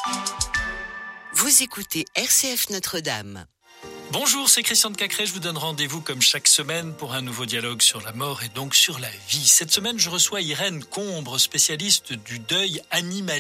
Vous écoutez RCF Notre-Dame. Bonjour, c'est Christian de Cacré. Je vous donne rendez-vous comme chaque semaine pour un nouveau dialogue sur la mort et donc sur la vie. Cette semaine, je reçois Irène Combre, spécialiste du deuil animalier.